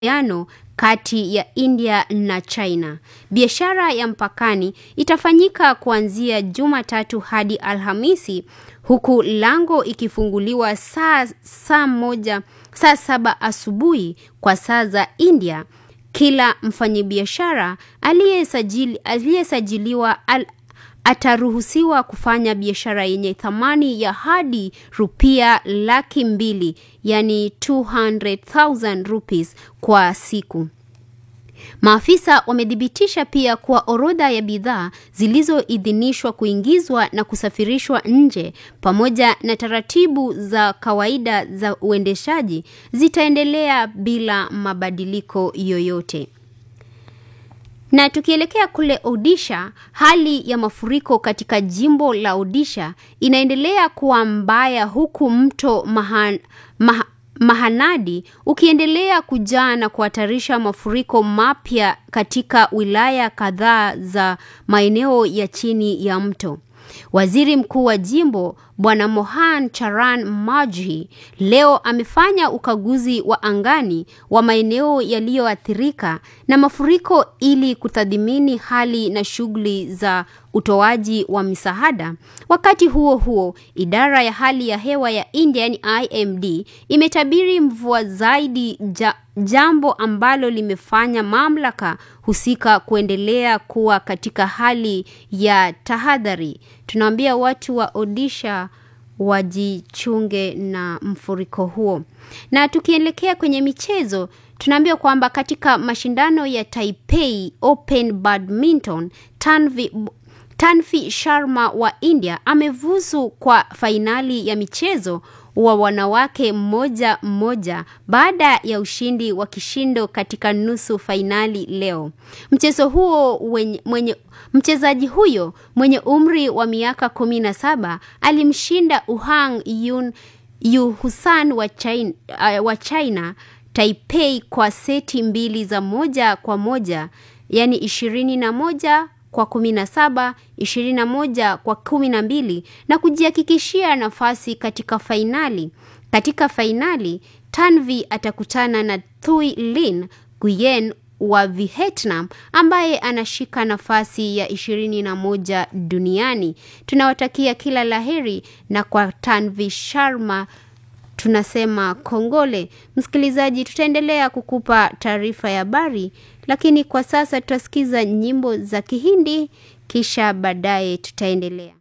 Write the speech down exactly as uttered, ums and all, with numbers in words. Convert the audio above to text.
makubaliano kati ya India na China. Biashara ya mpakani itafanyika kuanzia Jumatatu hadi Alhamisi, huku lango ikifunguliwa saa saa moja saa saba asubuhi kwa saa za India. Kila mfanyabiashara aliyesajili aliyesajiliwa al, ataruhusiwa kufanya biashara yenye thamani ya hadi rupia laki mbili, yani two hundred thousand rupees kwa siku. Maafisa wamedhibitisha pia kuwa orodha ya bidhaa zilizoidhinishwa kuingizwa na kusafirishwa nje pamoja na taratibu za kawaida za uendeshaji zitaendelea bila mabadiliko yoyote. Na tukielekea kule Odisha, hali ya mafuriko katika jimbo la Odisha inaendelea kuwa mbaya, huku mto Mahan, Mah, Mahanadi ukiendelea kujaa na kuhatarisha mafuriko mapya katika wilaya kadhaa za maeneo ya chini ya mto. Waziri Mkuu wa jimbo Bwana Mohan Charan Majhi leo amefanya ukaguzi wa angani wa maeneo yaliyoathirika na mafuriko ili kutathmini hali na shughuli za utoaji wa misaada. Wakati huo huo, idara ya hali ya hewa ya India yani I M D imetabiri mvua zaidi, ja, jambo ambalo limefanya mamlaka husika kuendelea kuwa katika hali ya tahadhari. Tunaambia watu wa Odisha wajichunge na mfuriko huo. Na tukielekea kwenye michezo, tunaambia kwamba katika mashindano ya Taipei Open Badminton, Tanvi Tanvi Sharma wa India amefuzu kwa fainali ya michezo wa wanawake mmoja mmoja baada ya ushindi wa kishindo katika nusu fainali leo. Mchezo huo wenye, mwenye mchezaji huyo mwenye umri wa miaka kumi na saba alimshinda Uhang Yun Yu Husan wa China, uh, wa China Taipei kwa seti mbili za moja kwa moja, yani ishirini na moja kwa kumi na saba, ishirini na moja kwa kumi na mbili na kujihakikishia nafasi katika fainali. Katika fainali, Tanvi atakutana na Thuy Linh Nguyen wa Vietnam ambaye anashika nafasi ya ishirini na moja duniani. Tunawatakia kila laheri, na kwa Tanvi Sharma tunasema kongole. Msikilizaji, tutaendelea kukupa taarifa ya habari, lakini kwa sasa tutasikiza nyimbo za Kihindi, kisha baadaye tutaendelea.